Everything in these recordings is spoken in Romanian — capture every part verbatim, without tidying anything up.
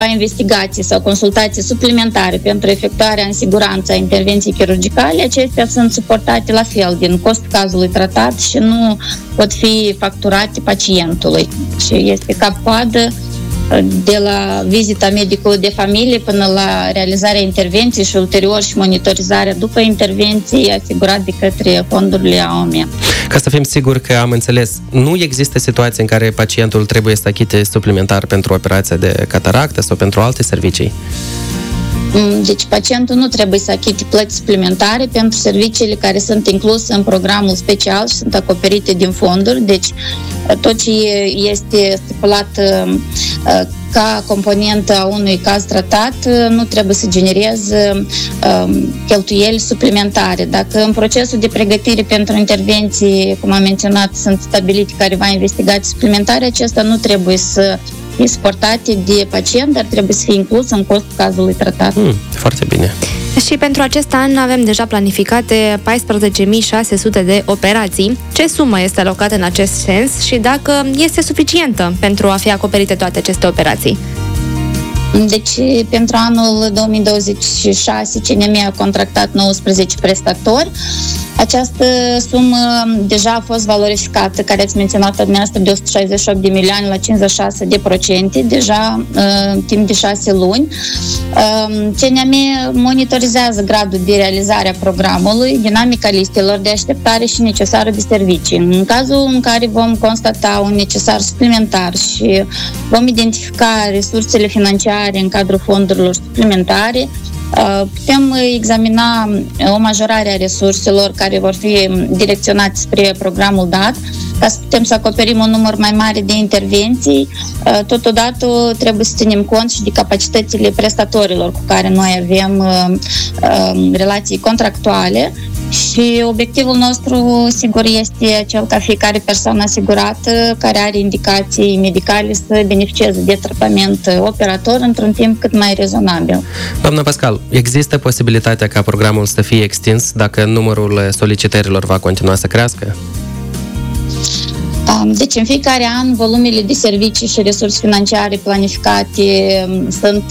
investigații sau consultații suplimentare pentru efectuarea în siguranță a intervenției chirurgicale, acestea sunt suportate la fel din costul cazului tratat și nu pot fi facturate pacientului. Și este cap-coadă de la vizita medicului de familie până la realizarea intervenției și ulterior și monitorizarea după intervenție asigurat de către fondurile A O M E. Ca să fim siguri că am înțeles, nu există situații în care pacientul trebuie să achite suplimentar pentru operația de cataractă sau pentru alte servicii? Deci pacientul nu trebuie să achite plăți suplimentare pentru serviciile care sunt incluse în programul special și sunt acoperite din fonduri. Deci tot ce este stipulat ca componentă a unui caz tratat nu trebuie să genereze cheltuieli suplimentare. Dacă în procesul de pregătire pentru intervenții, cum am menționat, sunt stabilite careva investigații suplimentare, acesta nu trebuie să fie suportate de pacient, dar trebuie să fie inclus în costul cazului tratat. Mm, foarte bine. Și pentru acest an avem deja planificate paisprezece mii șase sute de operații. Ce sumă este alocată în acest sens și dacă este suficientă pentru a fi acoperite toate aceste operații? Deci, pentru anul două mii douăzeci și șase, C N M a contractat nouăsprezece prestatori. Această sumă deja a fost valorificată, care ați menționat dumneavoastră, de o sută șaizeci și opt de milioane la cincizeci și șase de procente, deja în timp de șase luni. C N M monitorizează gradul de realizare a programului, dinamica listelor de așteptare și necesară de servicii. În cazul în care vom constata un necesar suplimentar și vom identifica resursele financiare în cadrul fondurilor suplimentare, putem examina o majorare a resurselor care vor fi direcționate spre programul dat, ca să putem să acoperim un număr mai mare de intervenții. Totodată trebuie să ținem cont și de capacitățile prestatorilor cu care noi avem relații contractuale. Și obiectivul nostru, sigur, este acel ca fiecare persoană asigurată care are indicații medicale să beneficieze de tratament operator într-un timp cât mai rezonabil. Doamna Pascal, există posibilitatea ca programul să fie extins dacă numărul solicitărilor va continua să crească? Deci, în fiecare an, volumele de servicii și resurse financiare planificate sunt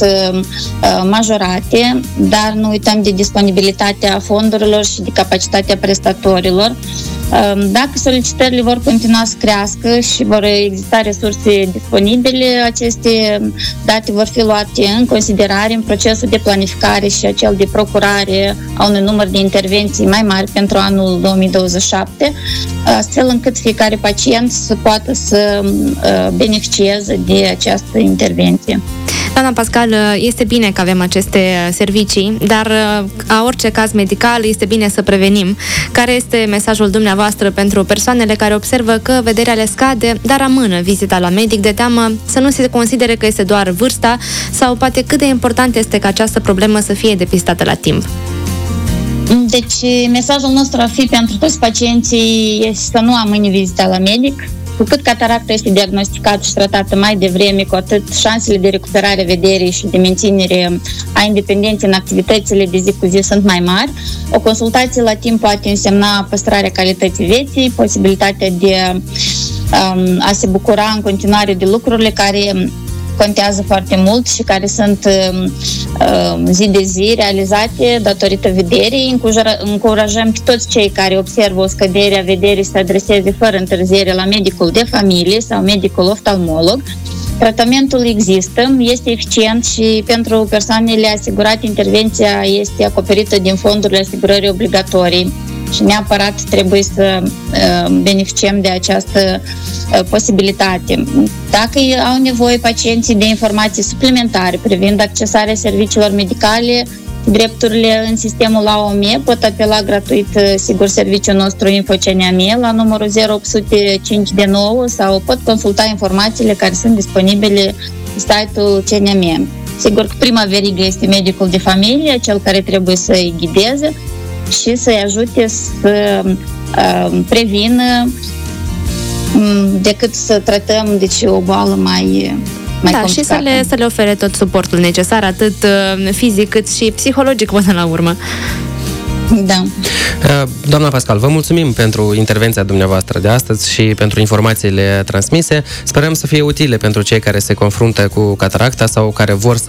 majorate, dar nu uităm de disponibilitatea fondurilor și de capacitatea prestatorilor. Dacă solicitările vor continua să crească și vor exista resurse disponibile, aceste date vor fi luate în considerare în procesul de planificare și acel de procurare a unui număr de intervenții mai mari pentru anul două mii douăzeci și șapte, astfel încât fiecare pacient să poată să beneficieze de această intervenție. Doamna Pascal, este bine că avem aceste servicii, dar a orice caz medical este bine să prevenim. Care este mesajul dumneavoastră pentru persoanele care observă că vederea le scade, dar amână vizita la medic de teamă să nu se considere că este doar vârsta sau poate cât de important este ca această problemă să fie depistată la timp? Deci, mesajul nostru ar fi pentru toți pacienții este să nu amâne vizita la medic. Cu cât cataracta este diagnosticată și tratată mai devreme, cu atât șansele de recuperare vederii și de menținere a independenței în activitățile de zi cu zi sunt mai mari. O consultație la timp poate însemna păstrarea calității vieții, posibilitatea de um, a se bucura în continuare de lucrurile care contează foarte mult și care sunt uh, zi de zi realizate datorită vederii. Încurajăm pe toți cei care observă o scădere a vederii să adreseze fără întârziere la medicul de familie sau medicul oftalmolog. Tratamentul există, este eficient și pentru persoanele asigurate intervenția este acoperită din fondurile asigurării obligatorii și neapărat trebuie să uh, beneficiem de această uh, posibilitate. Dacă au nevoie pacienții de informații suplimentare privind accesarea serviciilor medicale, drepturile în sistemul A O M E, pot apela gratuit, sigur, serviciul nostru Info C N M la numărul zero opt zero cinci de nouă sau pot consulta informațiile care sunt disponibile pe site-ul C N M. Sigur că prima verigă este medicul de familie, cel care trebuie să-i ghideze și să-i ajute să uh, prevină um, decât să tratăm deci, o boală mai, mai da, complicată. Și să le, să le ofere tot suportul necesar, atât uh, fizic cât și psihologic până la urmă. Da. Doamna Pascal, vă mulțumim pentru intervenția dumneavoastră de astăzi și pentru informațiile transmise. Sperăm să fie utile pentru cei care se confruntă cu cataracta sau care vor să